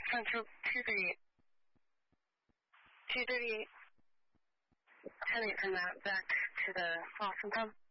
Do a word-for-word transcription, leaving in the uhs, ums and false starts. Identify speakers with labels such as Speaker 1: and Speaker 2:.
Speaker 1: Central two thirty-eight. two thirty-eight. Heading from that back to the Boston pub.